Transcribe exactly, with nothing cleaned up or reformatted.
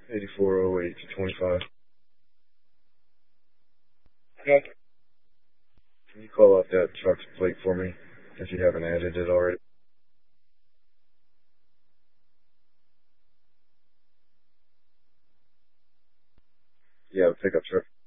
eighty-four oh eight to twenty-five. Okay. Can you call out that truck's plate for me if you haven't added it already? Yeah, the pickup truck.